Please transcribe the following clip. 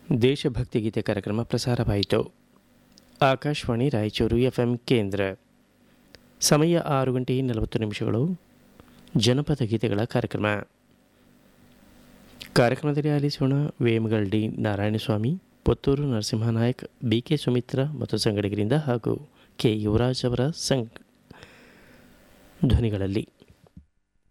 ದೇಶಭಕ್ತಿ ಗೀತೆ ಕಾರ್ಯಕ್ರಮ ಪ್ರಸಾರವಾಯಿತು. ಆಕಾಶವಾಣಿ ರಾಯಚೂರು ಎಫ್ಎಂ ಕೇಂದ್ರ. ಸಮಯ 6:40. ಜನಪದ ಗೀತೆಗಳ ಕಾರ್ಯಕ್ರಮದಲ್ಲಿ ಆಲಿಸೋಣ. ವೇಮಗಲ್ ಡಿ ನಾರಾಯಣಸ್ವಾಮಿ, ಪುತ್ತೂರು ನರಸಿಂಹನಾಯಕ್, BK ಸುಮಿತ್ರ ಮತ್ತು ಸಂಗಡಿಗರಿಂದ ಹಾಗೂ ಕೆ ಯುವರಾಜ್ ಅವರ ಧ್ವನಿಗಳಲ್ಲಿ.